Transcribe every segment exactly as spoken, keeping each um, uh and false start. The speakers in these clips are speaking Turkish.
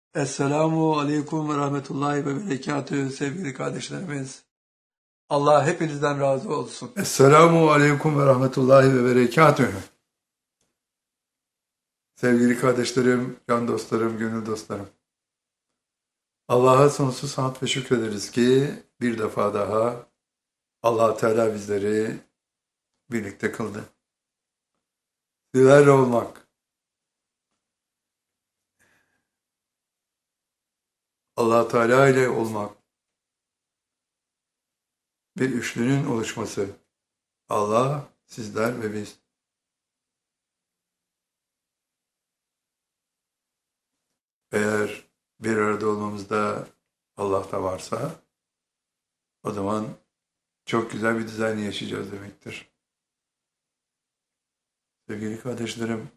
Esselamu Aleyküm ve Rahmetullahi ve Berekatühü sevgili kardeşlerimiz. Allah hepinizden razı olsun. Esselamu Aleyküm ve Rahmetullahi ve Berekatühü. Sevgili kardeşlerim, can dostlarım, gönül dostlarım. Allah'a sonsuz hamd ve şükrederiz ki bir defa daha Allah Teala bizleri birlikte kıldı. Sizlerle olmak, Allah Teala ile olmak, bir üçlünün oluşması. Allah, sizler ve biz. Eğer bir arada olmamızda Allah da varsa, o zaman çok güzel bir dizayn yaşayacağız demektir. Sevgili kardeşlerim,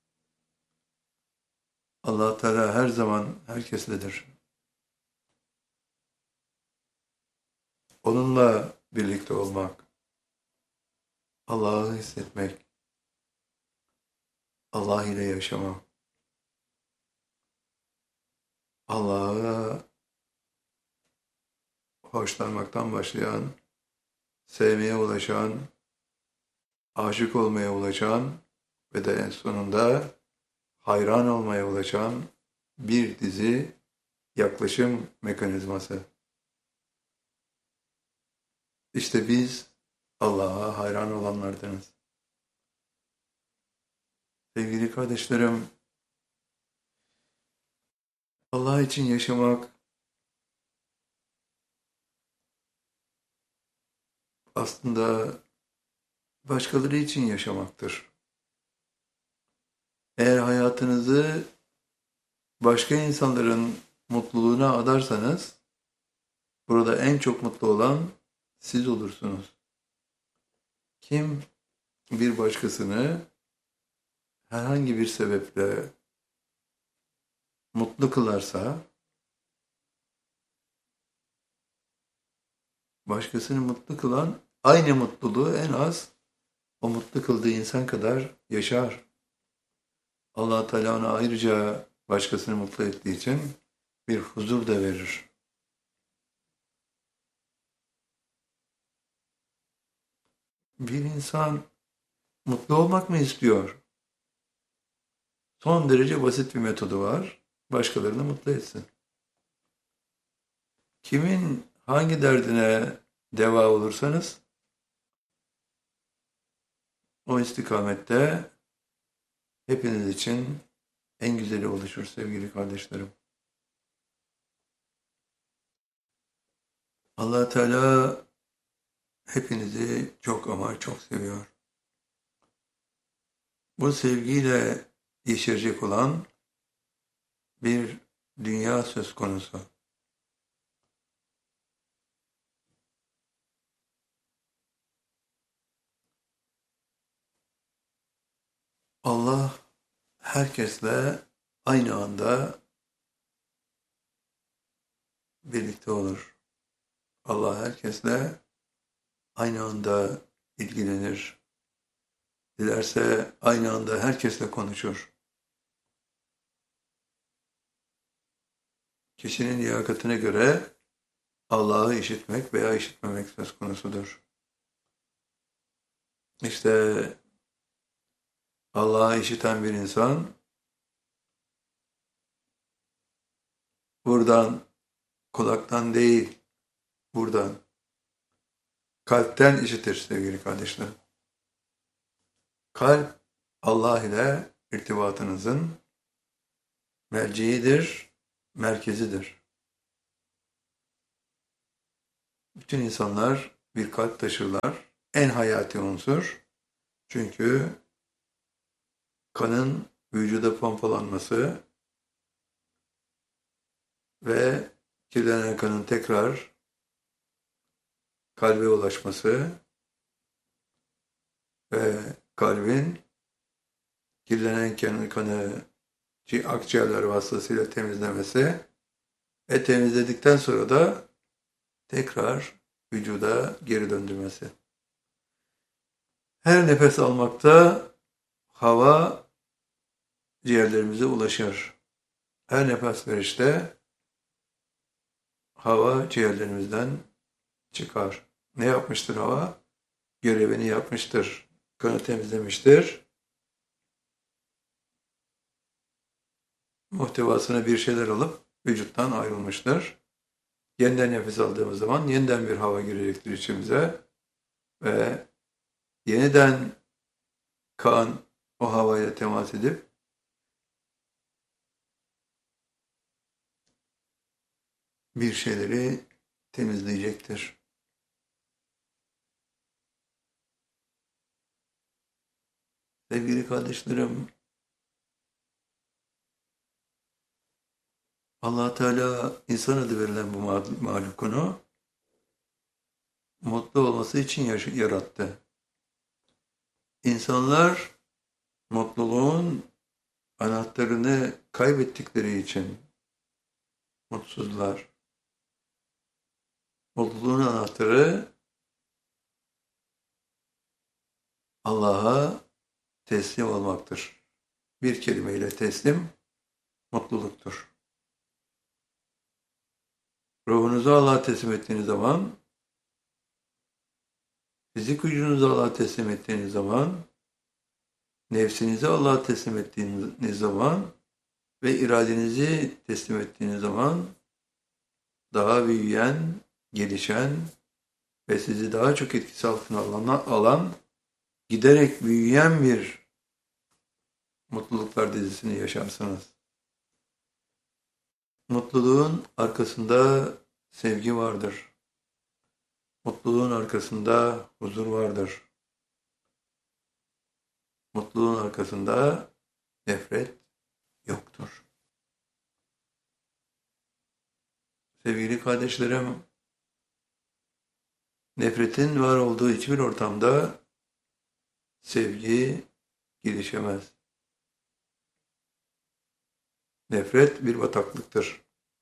Allah Teala her zaman herkesledir. Onunla birlikte olmak, Allah'ı hissetmek, Allah ile yaşamak, Allah'ı hoşlanmaktan başlayan, sevmeye ulaşan, aşık olmaya ulaşan ve de en sonunda hayran olmaya ulaşan bir dizi yaklaşım mekanizması. İşte biz Allah'a hayran olanlardanız. Sevgili kardeşlerim, Allah için yaşamak aslında başkaları için yaşamaktır. Eğer hayatınızı başka insanların mutluluğuna adarsanız, burada en çok mutlu olan siz olursunuz. Kim bir başkasını herhangi bir sebeple mutlu kılarsa, başkasını mutlu kılan aynı mutluluğu en az o mutlu kıldığı insan kadar yaşar. Allah Teala ona ayrıca başkasını mutlu ettiği için bir huzur da verir. Bir insan mutlu olmak mı istiyor? Son derece basit bir metodu var. Başkalarını mutlu etsin. Kimin hangi derdine deva olursanız o istikamette hepiniz için en güzeli oluşur sevgili kardeşlerim. Allah Teala hepinizi çok ama çok seviyor. Bu sevgiyle yeşerecek olan bir dünya söz konusu. Allah herkesle aynı anda birlikte olur. Allah herkesle aynı anda ilgilenir. Dilerse aynı anda herkesle konuşur. Kişinin liyakatine göre Allah'ı işitmek veya işitmemek söz konusudur. İşte Allah'ı işiten bir insan buradan, kulaktan değil, buradan, kalpten işitir sevgili kardeşlerim. Kalp Allah ile irtibatınızın merceğidir, merkezidir. Bütün insanlar bir kalp taşırlar. En hayati unsur. Çünkü kanın vücuda pompalanması ve kirlenen kanın tekrar kalbe ulaşması ve kalbin kirlenen kanı akciğerler vasıtasıyla temizlemesi ve temizledikten sonra da tekrar vücuda geri döndürmesi. Her nefes almakta hava ciğerlerimize ulaşır. Her nefes verişte hava ciğerlerimizden çıkar. Ne yapmıştır hava? Görevini yapmıştır. Kanı temizlemiştir. Muhtevasına bir şeyler alıp vücuttan ayrılmıştır. Yeniden nefes aldığımız zaman yeniden bir hava girecektir içimize ve yeniden kan o havayla temas edip bir şeyleri temizleyecektir. Sevgili kardeşlerim, Allah Teala insan adı verilen bu mahlukunu mutlu olması için yarattı. İnsanlar mutluluğun anahtarını kaybettikleri için mutsuzlar. Mutluluğun anahtarı Allah'a teslim olmaktır. Bir kelimeyle teslim, mutluluktur. Ruhunuzu Allah'a teslim ettiğiniz zaman, fizik gücünüzü Allah'a teslim ettiğiniz zaman, nefsinizi Allah'a teslim ettiğiniz zaman ve iradenizi teslim ettiğiniz zaman daha büyüyen, gelişen ve sizi daha çok etkisi altına alan, alan giderek büyüyen bir mutluluklar dizisini yaşarsınız. Mutluluğun arkasında sevgi vardır. Mutluluğun arkasında huzur vardır. Mutluluğun arkasında nefret yoktur. Sevgili kardeşlerim, nefretin var olduğu hiçbir ortamda sevgi gelişemez. Nefret bir bataklıktır.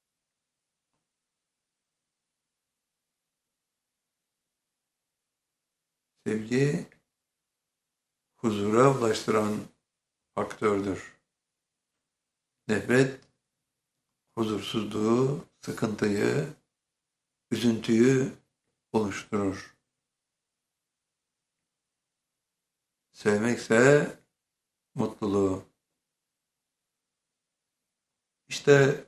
Sevgi huzura ulaştıran faktördür. Nefret huzursuzluğu, sıkıntıyı, üzüntüyü oluşturur. Sevmekse mutluluğu. İşte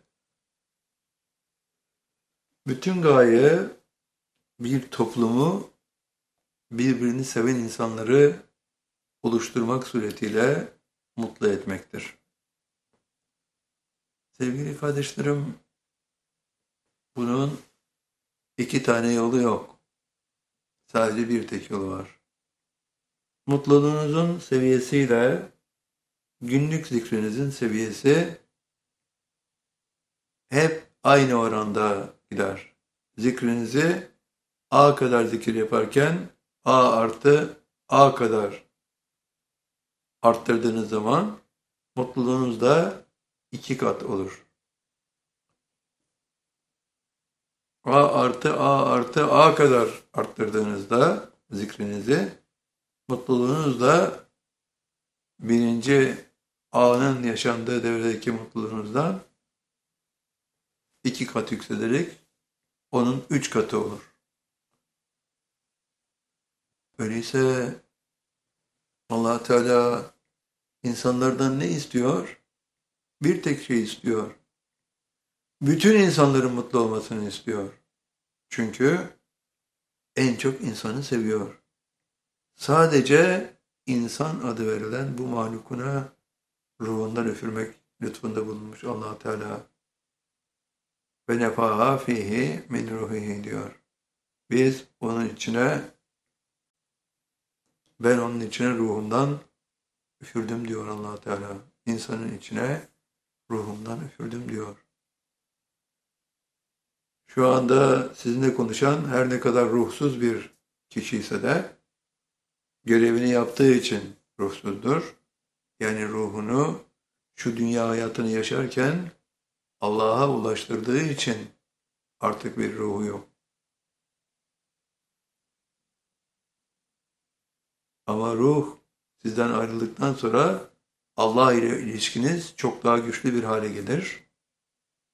bütün gaye bir toplumu, birbirini seven insanları oluşturmak suretiyle mutlu etmektir. Sevgili kardeşlerim, bunun iki tane yolu yok. Sadece bir tek yolu var. Mutluluğunuzun seviyesiyle günlük zikrinizin seviyesi hep aynı oranda gider. Zikrinizi A kadar zikir yaparken A artı A kadar arttırdığınız zaman mutluluğunuz da iki kat olur. A artı A artı A kadar arttırdığınızda zikrinizi mutluluğunuz da birinci A'nın yaşandığı devredeki mutluluğunuzdan iki kat yükselerek onun üç katı olur. Öyleyse Allah Teala insanlardan ne istiyor? Bir tek şey istiyor. Bütün insanların mutlu olmasını istiyor. Çünkü en çok insanı seviyor. Sadece insan adı verilen bu mahlukuna ruhundan üfürmek lütfunda bulunmuş Allah Teala. Ve nefaha fihi min ruhihi diyor. Biz onun içine, ben onun içine ruhumdan üfürdüm diyor Allah Teala. İnsanın içine ruhumdan üfürdüm diyor. Şu anda sizinle konuşan her ne kadar ruhsuz bir kişi ise de görevini yaptığı için ruhsuzdur. Yani ruhunu şu dünya hayatını yaşarken Allah'a ulaştırdığı için artık bir ruhu yok. Ama ruh sizden ayrıldıktan sonra Allah ile ilişkiniz çok daha güçlü bir hale gelir.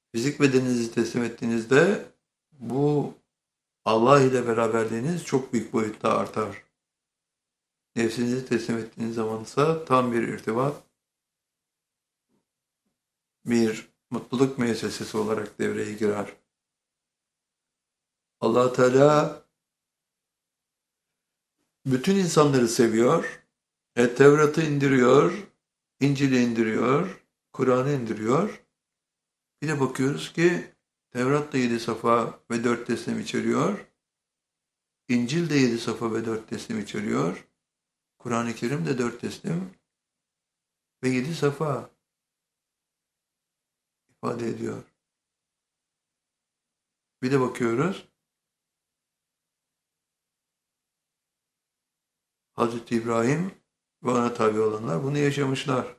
Fizik bedeninizi teslim ettiğinizde bu Allah ile beraberliğiniz çok büyük boyutta artar. Nefsinizi teslim ettiğiniz zaman ise tam bir irtibat, bir mutluluk müessesesi olarak devreye girer. Allah Teala bütün insanları seviyor. E, Tevrat'ı indiriyor, İncil'i indiriyor, Kur'an'ı indiriyor. Bir de bakıyoruz ki Tevrat da yedi safa ve dört teslim içeriyor. İncil de yedi safa ve dört teslim içeriyor. Kur'an-ı Kerim de dört teslim ve yedi safa ifade ediyor. Bir de bakıyoruz Hazreti İbrahim ve ona tabi olanlar bunu yaşamışlar.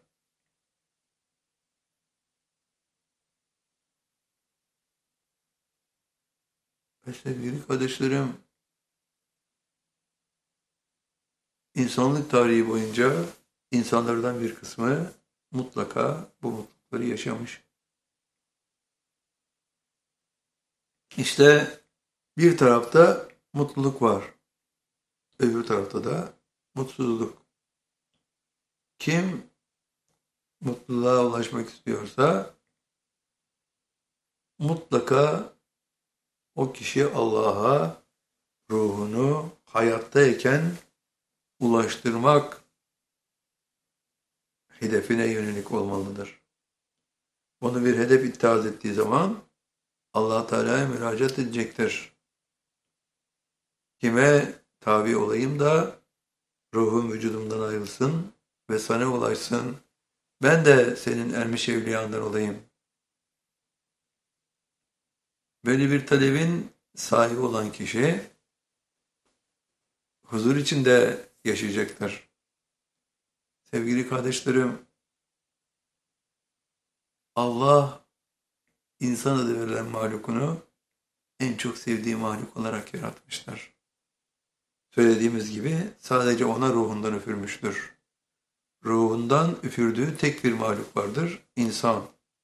Ve sevgili kardeşlerim, insanlık tarihi boyunca insanlardan bir kısmı mutlaka bu mutlulukları yaşamış. İşte bir tarafta mutluluk var, öbür tarafta da mutsuzluk. Kim mutluluğa ulaşmak istiyorsa mutlaka o kişi Allah'a ruhunu hayattayken ulaştırmak hedefine yönelik olmalıdır. Onu bir hedef ittihaz ettiği zaman Allah Teala'ya müracaat edecektir. Kime tabi olayım da ruhum vücudumdan ayrılsın ve sana ulaşsın. Ben de senin ermiş evliyandan olayım. Böyle bir talebin sahibi olan kişi huzur içinde yaşayacaktır. Sevgili kardeşlerim, Allah insan adı verilen mahlukunu en çok sevdiği mahluk olarak yaratmıştır. Söylediğimiz gibi sadece ona ruhundan üfürmüştür. Ruhundan üfürdüğü tek bir mahluk vardır, insan.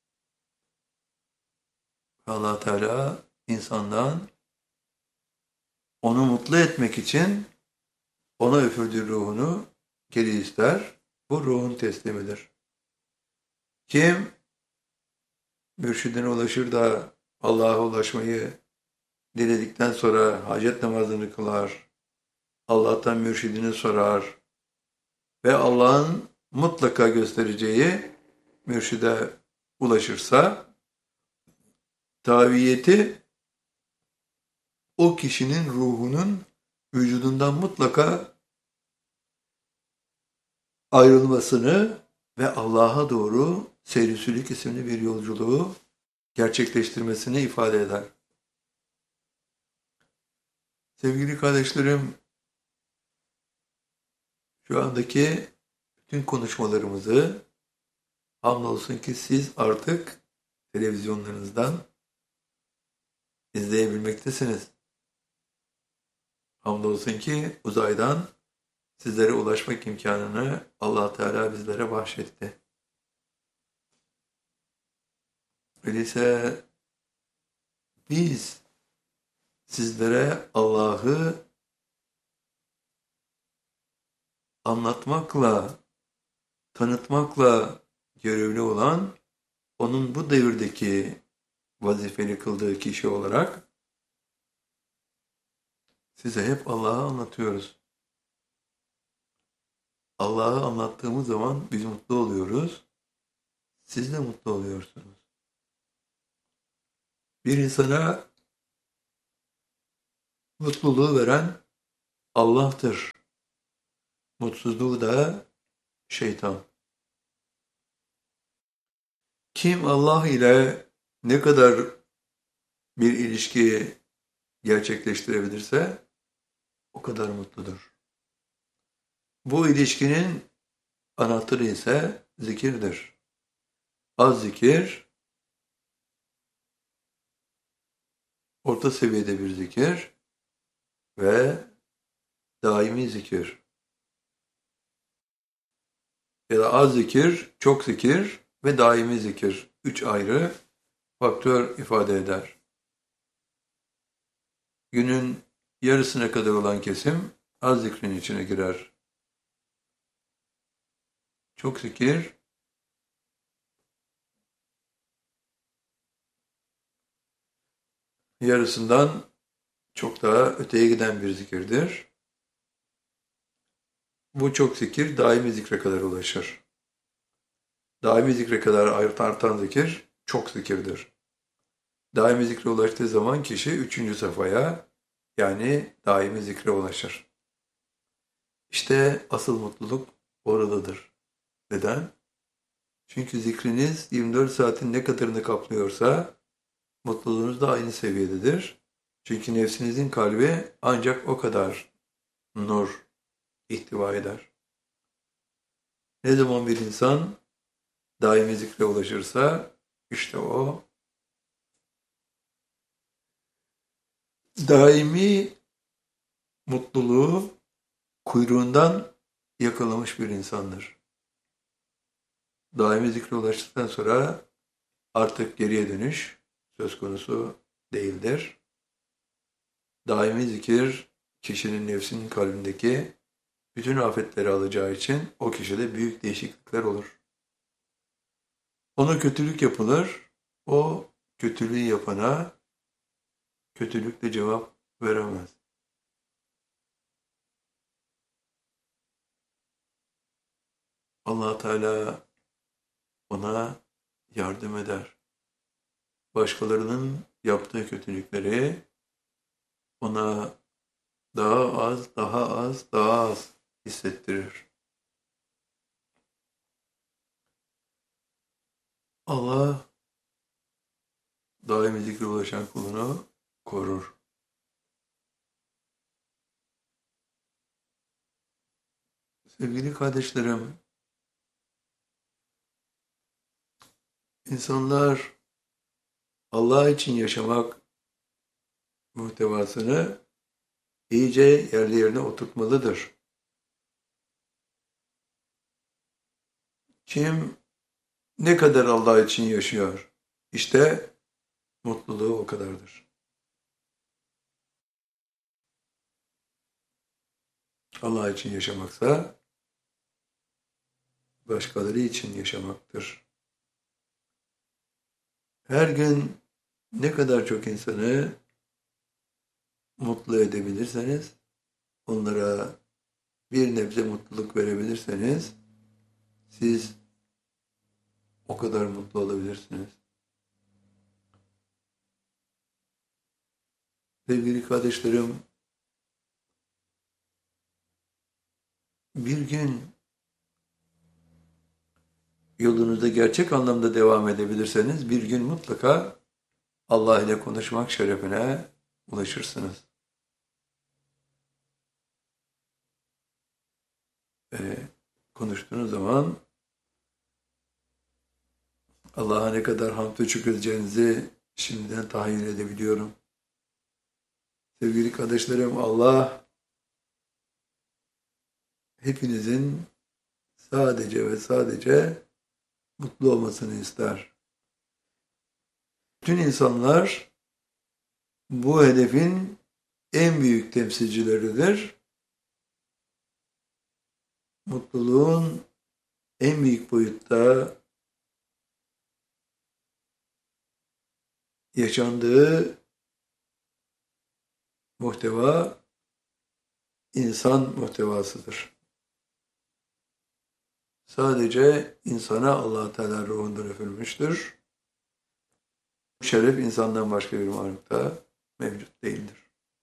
Allah Teala insandan onu mutlu etmek için ona üfürdüğü ruhunu geri ister. Bu ruhun teslimidir. Kim mürşidine ulaşır da Allah'a ulaşmayı diledikten sonra hacet namazını kılar, Allah'tan mürşidini sorar ve Allah'ın mutlaka göstereceği mürşide ulaşırsa, taviyeti o kişinin ruhunun vücudundan mutlaka ayrılmasını ve Allah'a doğru seyri isimli bir yolculuğu gerçekleştirmesini ifade eder. Sevgili kardeşlerim, şu andaki bütün konuşmalarımızı hamdolsun ki siz artık televizyonlarınızdan izleyebilmektesiniz. Hamdolsun ki uzaydan sizlere ulaşmak imkanını Allah Teala bizlere bahşetti. Öyleyse biz sizlere Allah'ı anlatmakla, tanıtmakla görevli olan, onun bu devirdeki vazifeli kıldığı kişi olarak size hep Allah'ı anlatıyoruz. Allah'ı anlattığımız zaman biz mutlu oluyoruz, siz de mutlu oluyorsunuz. Bir insana mutluluğu veren Allah'tır. Mutsuzluğu da şeytan. Kim Allah ile ne kadar bir ilişki gerçekleştirebilirse o kadar mutludur. Bu ilişkinin anahtarı ise zikirdir. Az zikir, orta seviyede bir zikir ve daimi zikir. Ya da az zikir, çok zikir ve daimi zikir. Üç ayrı faktör ifade eder. Günün yarısına kadar olan kesim az zikrin içine girer. Çok zikir, yarısından çok daha öteye giden bir zikirdir. Bu çok zikir daimi zikre kadar ulaşır. Daimi zikre kadar artan zikir çok zikirdir. Daimi zikre ulaştığı zaman kişi üçüncü safhaya, yani daimi zikre ulaşır. İşte asıl mutluluk oradadır. Neden? Çünkü zikriniz yirmi dört saatin ne kadarını kaplıyorsa mutluluğunuz da aynı seviyededir. Çünkü nefsinizin kalbi ancak o kadar nur ihtiva eder. Ne zaman bir insan daimi zikre ulaşırsa işte o daimi mutluluğu kuyruğundan yakalamış bir insandır. Daimi zikre ulaştıktan sonra artık geriye dönüş söz konusu değildir. Daimi zikir kişinin nefsinin kalbindeki bütün afetleri alacağı için o kişide büyük değişiklikler olur. Ona kötülük yapılır, o kötülüğü yapana kötülükle cevap veremez. Allah Teala ona yardım eder. Başkalarının yaptığı kötülükleri ona daha az, daha az, daha az hissettirir. Allah daimi zikre ulaşan kulunu korur. Sevgili kardeşlerim, insanlar Allah için yaşamak muhtevasını iyice yerli yerine oturtmalıdır. Kim ne kadar Allah için yaşıyor, işte mutluluğu o kadardır. Allah için yaşamaksa başkaları için yaşamaktır. Her gün ne kadar çok insanı mutlu edebilirseniz, onlara bir nebze mutluluk verebilirseniz, siz o kadar mutlu olabilirsiniz. Sevgili kardeşlerim, bir gün yolunuza gerçek anlamda devam edebilirseniz, bir gün mutlaka Allah ile konuşmak şerefine ulaşırsınız. Ve konuştuğunuz zaman Allah'a ne kadar hamd ve şükredeceğinizi şimdiden tahayyül edebiliyorum. Sevgili kardeşlerim, Allah hepinizin sadece ve sadece mutlu olmasını ister. Bütün insanlar bu hedefin en büyük temsilcileridir. Mutluluğun en büyük boyutta yaşandığı muhteva insan muhtevasıdır. Sadece insana Allah Teala ruhundan üfürmüştür. Bu şeref insandan başka bir varlıkta mevcut değildir.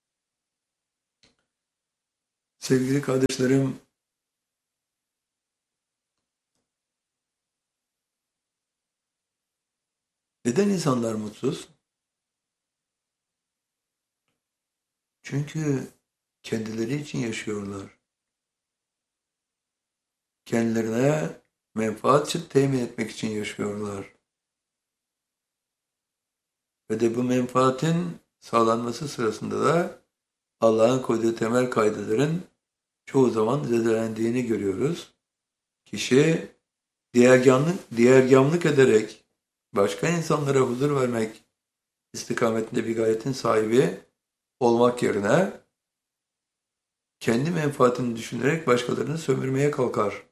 Sevgili kardeşlerim, neden insanlar mutsuz? Çünkü kendileri için yaşıyorlar. Kendilerine menfaat temin etmek için yaşıyorlar. Ve de bu menfaatin sağlanması sırasında da Allah'ın koyduğu temel kaydelerin çoğu zaman zedelendiğini görüyoruz. Kişi diğergamlık, diğergamlık ederek başka insanlara huzur vermek istikametinde bir gayretin sahibi olmak yerine kendi menfaatini düşünerek başkalarını sömürmeye kalkar.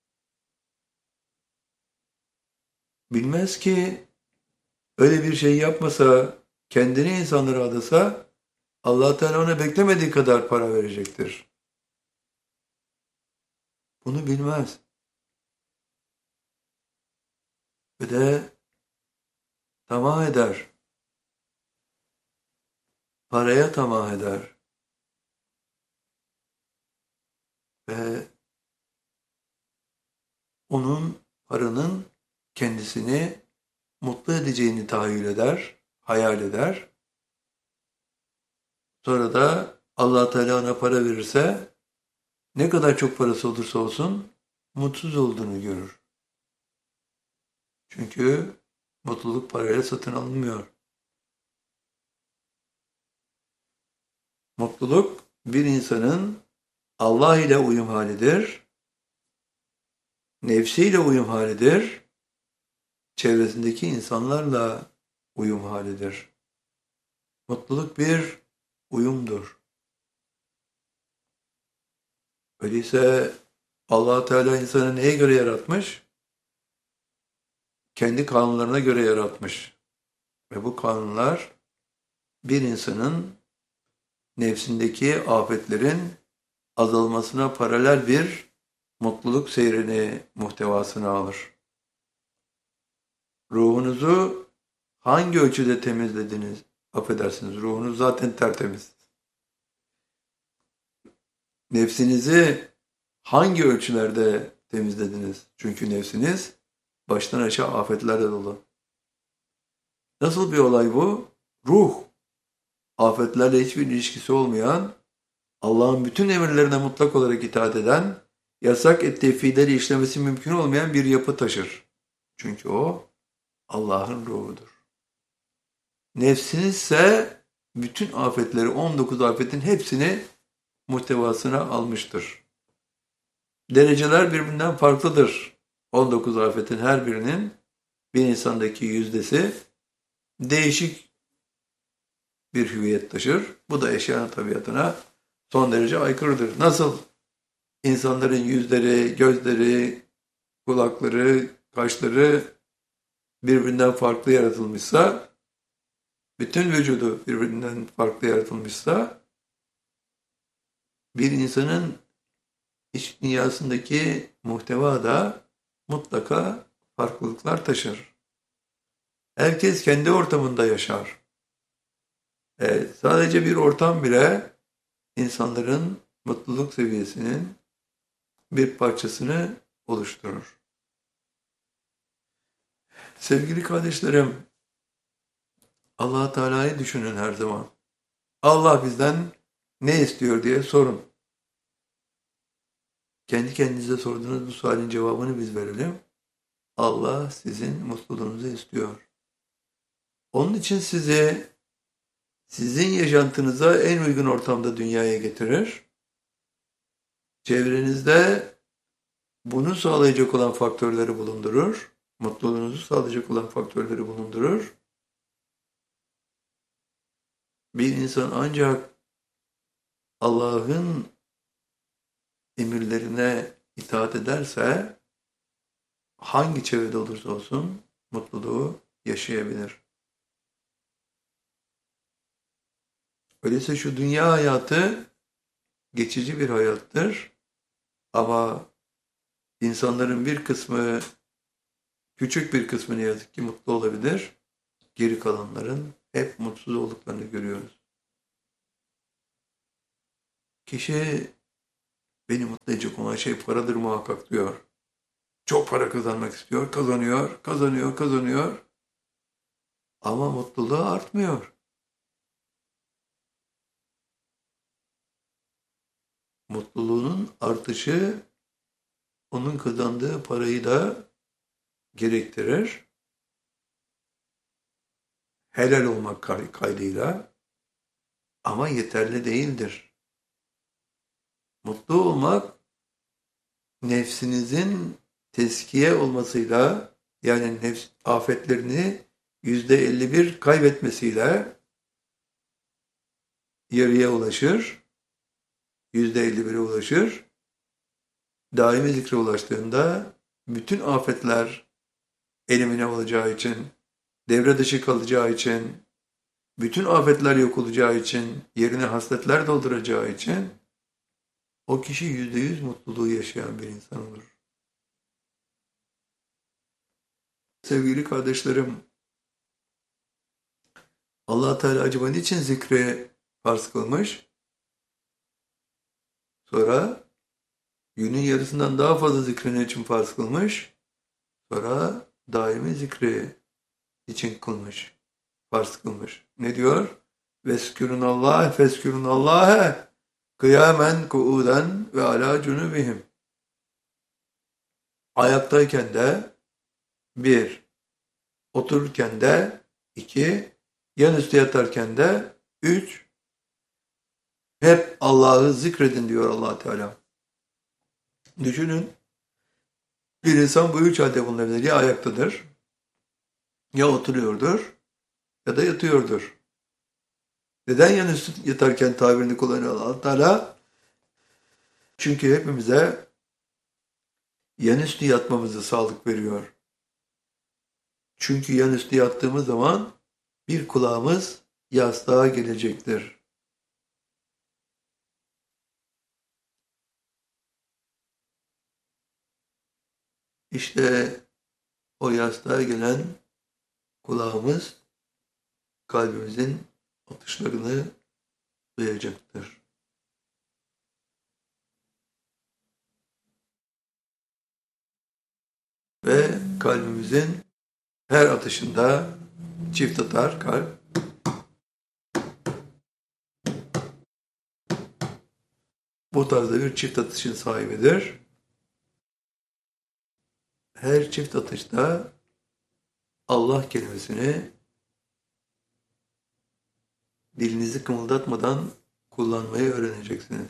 Bilmez ki öyle bir şey yapmasa, kendini insanlara adasa, Allah Teala ona beklemediği kadar para verecektir. Bunu bilmez. Ve de tamah eder. Paraya tamah eder. Ve onun paranın kendisini mutlu edeceğini tahayyül eder, hayal eder. Sonra da Allah Teala ona para verirse ne kadar çok parası olursa olsun mutsuz olduğunu görür. Çünkü mutluluk parayla satın alınmıyor. Mutluluk bir insanın Allah ile uyum halidir, nefsiyle uyum halidir, çevresindeki insanlarla uyum halidir. Mutluluk bir uyumdur. Öyleyse Allah Teala insanı neye göre yaratmış? Kendi kanunlarına göre yaratmış. Ve bu kanunlar bir insanın nefsindeki afetlerin azalmasına paralel bir mutluluk seyrini muhtevasına alır. Ruhunuzu hangi ölçüde temizlediniz? Affedersiniz, ruhunuz zaten tertemiz. Nefsinizi hangi ölçülerde temizlediniz? Çünkü nefsiniz baştan aşağı afetlerle dolu. Nasıl bir olay bu? Ruh, afetlerle hiçbir ilişkisi olmayan, Allah'ın bütün emirlerine mutlak olarak itaat eden, yasak ettiği fiilleri işlemesi mümkün olmayan bir yapı taşır. Çünkü o Allah'ın ruhudur. Nefsiniz ise bütün afetleri, on dokuz afetin hepsini muhtevasına almıştır. Dereceler birbirinden farklıdır. on dokuz afetin her birinin bir insandaki yüzdesi değişik bir hüviyet taşır. Bu da eşyanın tabiatına son derece aykırıdır. Nasıl insanların yüzleri, gözleri, kulakları, kaşları birbirinden farklı yaratılmışsa, bütün vücudu birbirinden farklı yaratılmışsa, bir insanın iç dünyasındaki muhteva da mutlaka farklılıklar taşır. Herkes kendi ortamında yaşar. E, sadece bir ortam bile insanların mutluluk seviyesinin bir parçasını oluşturur. Sevgili kardeşlerim, Allah Teala'yı düşünün her zaman. Allah bizden ne istiyor diye sorun. Kendi kendinize sorduğunuz bu sualin cevabını biz verelim. Allah sizin mutluluğunuzu istiyor. Onun için sizi sizin yaşantınıza en uygun ortamda dünyaya getirir. Çevrenizde bunu sağlayacak olan faktörleri bulundurur. Mutluluğunuzu sağlayacak olan faktörleri bulundurur. Bir insan ancak Allah'ın emirlerine itaat ederse hangi çevrede olursa olsun mutluluğu yaşayabilir. Öyleyse şu dünya hayatı geçici bir hayattır. Ama insanların bir kısmı, küçük bir kısmı ne yazık ki mutlu olabilir. Geri kalanların hep mutsuz olduklarını görüyoruz. Kişi beni mutlu edecek olan şey paradır muhakkak diyor. Çok para kazanmak istiyor, kazanıyor, kazanıyor, kazanıyor. Ama mutluluğu artmıyor. Mutluluğunun artışı onun kazandığı parayı da gerektirir. Helal olmak kaydıyla ama yeterli değildir. Mutlu olmak nefsinizin teskiye olmasıyla yani nefs afetlerini yüzde elli bir kaybetmesiyle yarıya ulaşır, yüzde elli bire ulaşır. Daimi zikre ulaştığında bütün afetler elimine olacağı için, devre dışı kalacağı için, bütün afetler yok olacağı için, yerine hasletler dolduracağı için o kişi yüzde yüz mutluluğu yaşayan bir insan olur. Sevgili kardeşlerim, Allah Teala acaba niçin zikre farz kılmış? Sonra günün yarısından daha fazla zikrini için farz kılmış. Sonra daimi zikri için kılmış. Farz kılmış. Ne diyor? Veskürünallâhe feskürünallâhe kıyamen kuuden ve alâ cunubihim. Ayaktayken de bir, otururken de iki, yanüstü yatarken de üç, hep Allah'ı zikredin diyor Allah Teala. Düşünün, bir insan bu üç halde bulunabilir. Ya ayaktadır, ya oturuyordur, ya da yatıyordur. Neden yanüstü yatarken tabirini kullanıyor Allah Teala? Çünkü hepimize yanüstü yatmamızı sağlık veriyor. Çünkü yanüstü yattığımız zaman bir kulağımız yastığa gelecektir. İşte o yastığa gelen kulağımız kalbimizin atışlarını duyacaktır. Ve kalbimizin her atışında çift atar kalp. Bu tarzda bir çift atışın sahibidir. Her çift atışta Allah kelimesini dilinizi kımıldatmadan kullanmayı öğreneceksiniz.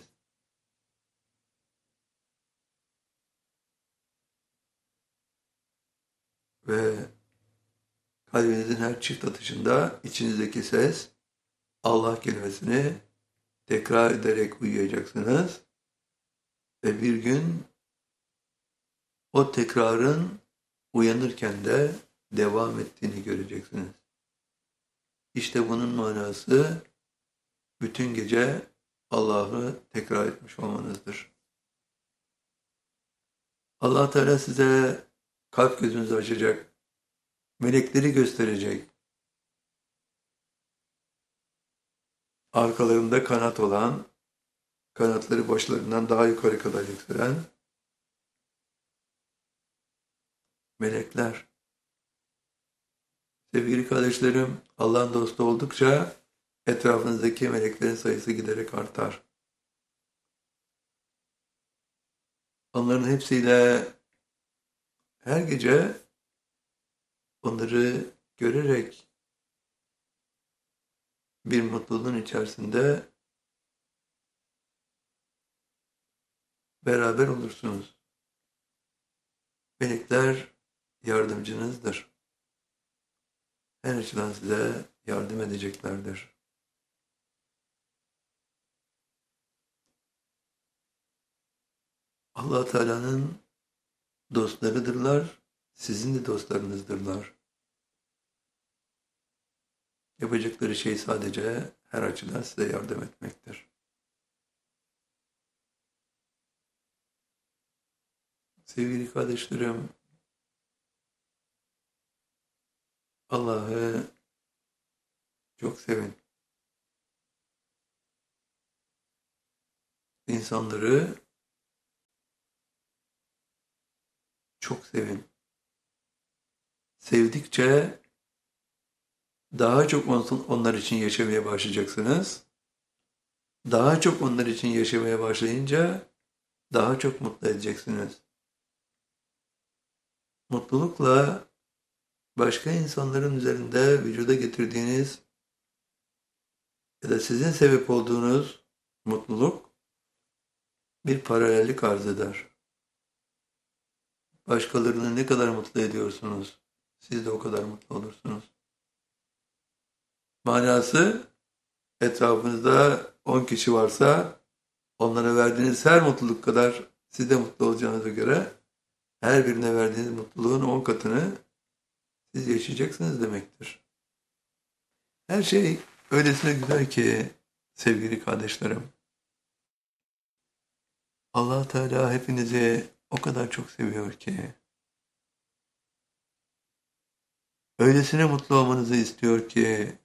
Ve kalbinizin her çift atışında içinizdeki ses Allah kelimesini tekrar ederek uyuyacaksınız. Ve bir gün o tekrarın uyanırken de devam ettiğini göreceksiniz. İşte bunun manası bütün gece Allah'ı tekrar etmiş olmanızdır. Allah Teala size kalp gözünüzü açacak, melekleri gösterecek. Arkalarında kanat olan, kanatları başlarından daha yukarı kadar yükselen melekler. Sevgili kardeşlerim, Allah'ın dostu oldukça etrafınızdaki meleklerin sayısı giderek artar. Onların hepsiyle her gece onları görerek bir mutluluğun içerisinde beraber olursunuz. Melekler yardımcınızdır. Her açıdan size yardım edeceklerdir. Allah Teala'nın dostlarıdırlar, sizin de dostlarınızdırlar. Yapacakları şey sadece her açıdan size yardım etmektir. Sevgili kardeşlerim, Allah'ı çok sevin. İnsanları çok sevin. Sevdikçe daha çok onlar için yaşamaya başlayacaksınız. Daha çok onlar için yaşamaya başlayınca daha çok mutlu edeceksiniz. Mutlulukla başka insanların üzerinde vücuda getirdiğiniz ya da sizin sebep olduğunuz mutluluk bir paralellik arz eder. Başkalarını ne kadar mutlu ediyorsunuz? siz de o kadar mutlu olursunuz. Manası, etrafınızda on kişi varsa onlara verdiğiniz her mutluluk kadar siz de mutlu olacağınıza göre her birine verdiğiniz mutluluğun on katını siz yaşayacaksınız demektir. Her şey öylesine güzel ki sevgili kardeşlerim. Allah Teala hepinizi o kadar çok seviyor ki, öylesine mutlu olmanızı istiyor ki,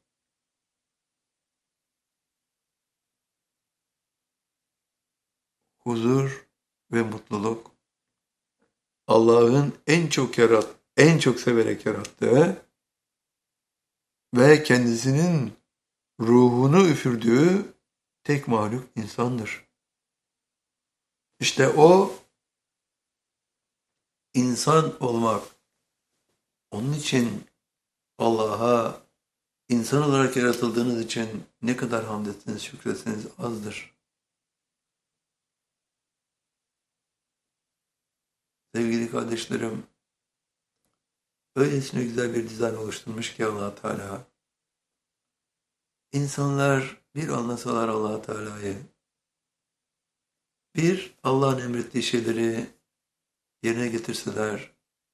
huzur ve mutluluk Allah'ın en çok yarat, en çok severek yarattığı ve kendisinin ruhunu üfürdüğü tek mahluk insandır. İşte o insan olmak, onun için Allah'a insan olarak yaratıldığınız için ne kadar hamd etseniz, şükretseniz azdır. Sevgili kardeşlerim, öylesine güzel bir dizayn oluşturmuş ki Allah Teala. İnsanlar bir anlasalar Allah Teala'yı, bir Allah'ın emrettiği şeyleri yerine getirseler,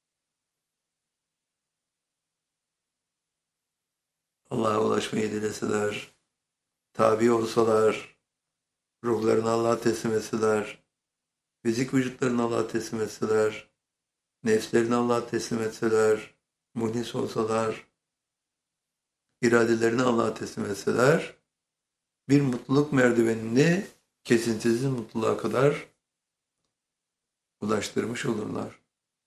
Allah'a ulaşmayı dileseler, tabi olsalar, ruhlarını Allah'a teslim etseler, fizik vücutlarını Allah'a teslim etseler, nefslerini Allah'a teslim etseler, muhlis olsalar, iradelerini Allah'a teslim etseler, bir mutluluk merdivenini kesintisiz mutluluğa kadar ulaştırmış olurlar.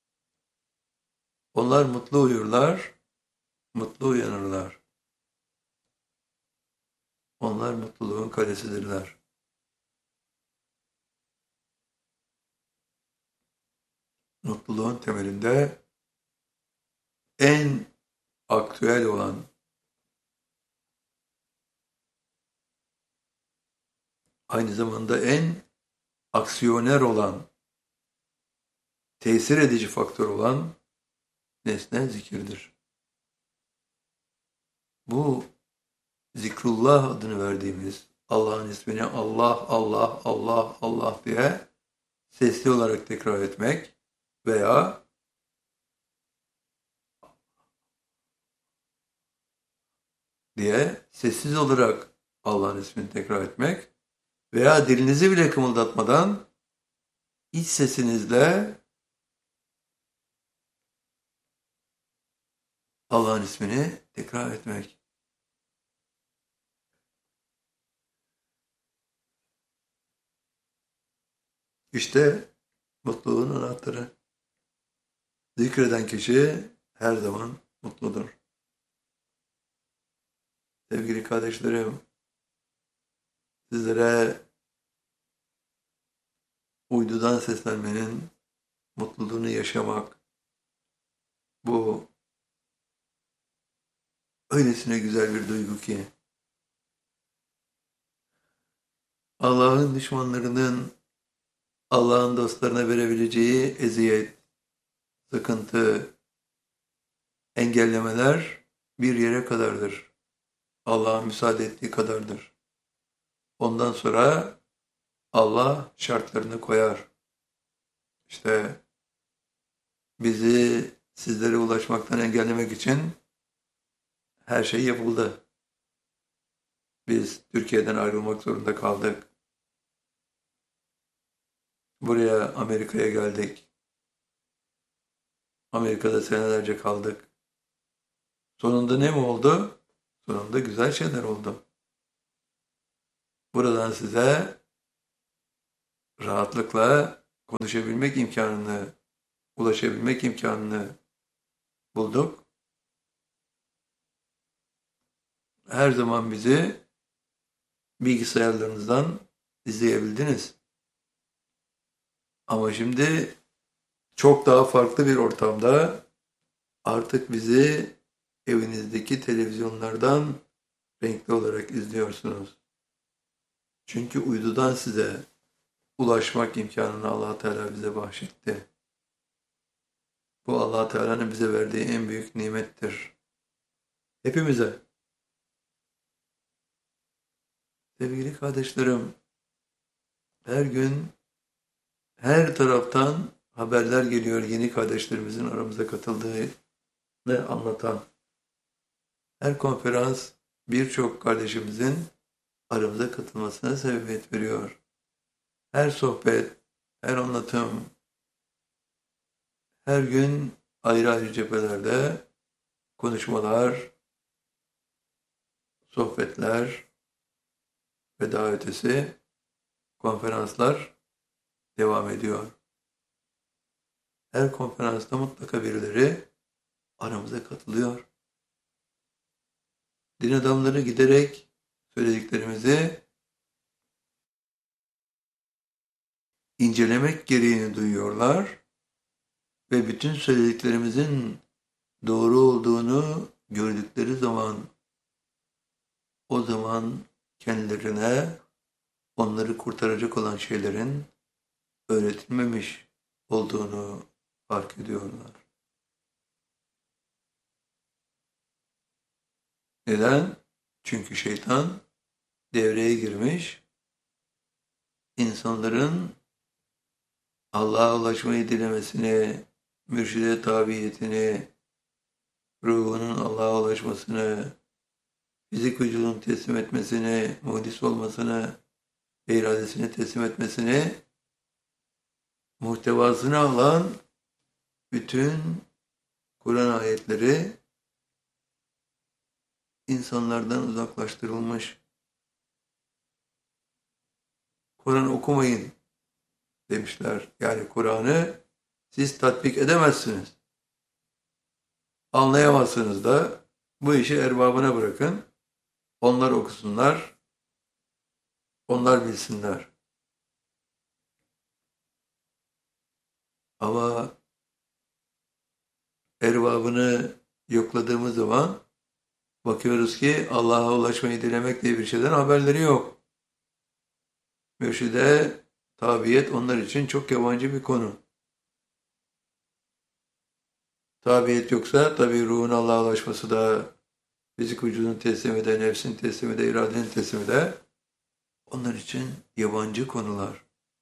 Onlar mutlu uyurlar, mutlu uyanırlar. Onlar mutluluğun kalesidirler. Mutluluğun temelinde en aktüel olan, aynı zamanda en aksiyoner olan, tesir edici faktör olan nesne zikirdir. Bu zikrullah adını verdiğimiz Allah'ın ismini Allah, Allah, Allah, Allah diye sesli olarak tekrar etmek veya diye sessiz olarak Allah'ın ismini tekrar etmek veya dilinizi bile kımıldatmadan iç sesinizle Allah'ın ismini tekrar etmek. İşte mutluluğun anahtarı. Zikreden kişi her zaman mutludur. Sevgili kardeşlerim, sizlere uydudan seslenmenin mutluluğunu yaşamak, bu öylesine güzel bir duygu ki, Allah'ın düşmanlarının Allah'ın dostlarına verebileceği eziyet, sıkıntı, engellemeler bir yere kadardır. Allah'ın müsaade ettiği kadardır. Ondan sonra Allah şartlarını koyar. İşte bizi sizlere ulaşmaktan engellemek için her şey yapıldı. Biz Türkiye'den ayrılmak zorunda kaldık. Buraya, Amerika'ya geldik. Amerika'da senelerce kaldık. Sonunda ne mi oldu? Sonunda güzel şeyler oldu. Buradan size rahatlıkla konuşabilmek imkanını, ulaşabilmek imkanını bulduk. Her zaman bizi bilgisayarlarınızdan izleyebildiniz. Ama şimdi çok daha farklı bir ortamda artık bizi evinizdeki televizyonlardan renkli olarak izliyorsunuz. Çünkü uydudan size ulaşmak imkanını Allah Teala bize bahşetti. Bu Allah Teala'nın bize verdiği en büyük nimettir. Hepimize. Sevgili kardeşlerim, her gün her taraftan haberler geliyor yeni kardeşlerimizin aramıza katıldığını anlatan. Her konferans birçok kardeşimizin aramıza katılmasına sebebiyet veriyor. Her sohbet, her anlatım, her gün ayrı ayrı cephelerde konuşmalar, sohbetler ve daha ötesi konferanslar devam ediyor. Her konferansta mutlaka birileri aramıza katılıyor. Din adamları giderek söylediklerimizi incelemek gereğini duyuyorlar ve bütün söylediklerimizin doğru olduğunu gördükleri zaman o zaman kendilerine onları kurtaracak olan şeylerin öğretilmemiş olduğunu fark ediyorlar. Neden? Çünkü şeytan devreye girmiş, insanların Allah'a ulaşmayı dilemesini, mürşide tabiyetini, ruhunun Allah'a ulaşmasını, fizik vücudunu teslim etmesini, muhdis olmasını ve iradesini teslim etmesini, muhtevasını alan bütün Kur'an ayetleri insanlardan uzaklaştırılmış. Kur'an okumayın demişler. Yani Kur'an'ı siz tatbik edemezsiniz. Anlayamazsınız da bu işi erbabına bırakın. Onlar okusunlar. Onlar bilsinler. Ama erbabını yokladığımız zaman bakıyoruz ki Allah'a ulaşmayı dilemek diye bir şeyden haberleri yok. Mürşide tabiyet onlar için çok yabancı bir konu. Tabiyet yoksa tabii ruhun Allah'a ulaşması da, fizik vücudun teslimi de, nefsin teslimi de, iradenin teslimi de onlar için yabancı konular.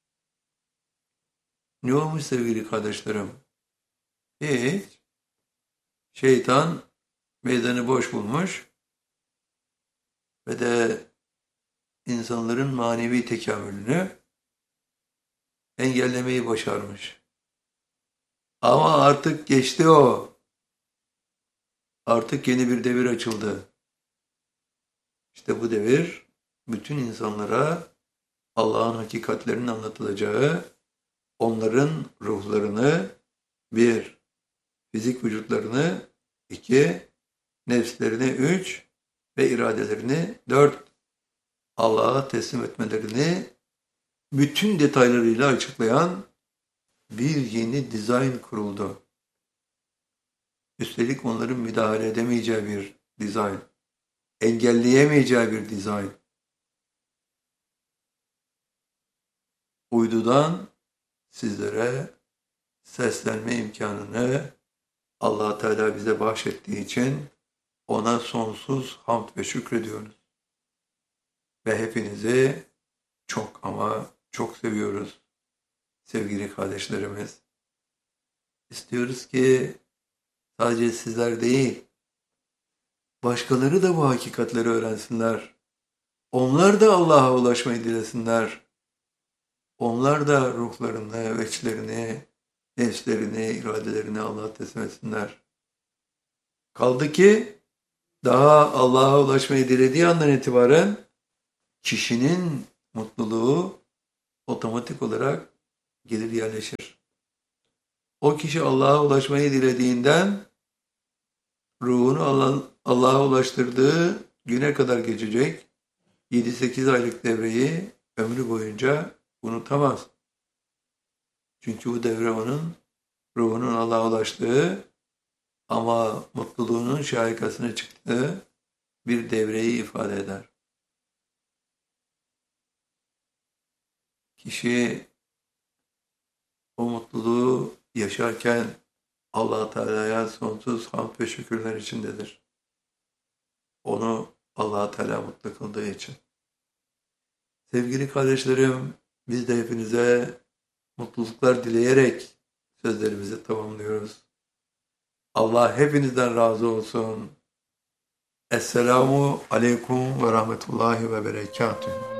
Ne olmuş sevgili kardeşlerim? Hiç. Şeytan meydanı boş bulmuş ve de insanların manevi tekamülünü engellemeyi başarmış. Ama artık geçti o. Artık yeni bir devir açıldı. İşte bu devir bütün insanlara Allah'ın hakikatlerinin anlatılacağı, onların ruhlarını bir, fizik vücutlarını iki, nefslerini üç ve iradelerini dört Allah'a teslim etmelerini bütün detaylarıyla açıklayan bir yeni dizayn kuruldu. Üstelik onların müdahale edemeyeceği bir dizayn, engelleyemeyeceği bir dizayn. Uydudan sizlere seslenme imkanını Allah Teala bize bahşettiği için ona sonsuz hamd ve şükrediyoruz. Ve hepinizi çok ama çok seviyoruz sevgili kardeşlerimiz. İstiyoruz ki sadece sizler değil, başkaları da bu hakikatleri öğrensinler. Onlar da Allah'a ulaşmayı dilesinler. Onlar da ruhlarını, veçlerini, nefslerini, iradelerini Allah'a teslim etsinler. Kaldı ki daha Allah'a ulaşmayı dilediği andan itibaren kişinin mutluluğu otomatik olarak gelir yerleşir. O kişi Allah'a ulaşmayı dilediğinden ruhunu Allah'a ulaştırdığı güne kadar geçecek yedi sekiz aylık devreyi ömrü boyunca unutamaz. Çünkü bu devre onun ruhunun Allah'a ulaştığı ama mutluluğunun şahikasına çıktığı bir devreyi ifade eder. Kişi o mutluluğu yaşarken Allah Teala'ya sonsuz hamd ve şükürler içindedir. Onu Allah Teala mutlu kıldığı için. Sevgili kardeşlerim, biz de hepinize mutluluklar dileyerek sözlerimizi tamamlıyoruz. Allah hepinizden razı olsun. Esselamu aleyküm ve rahmetullahi ve berekatuhu.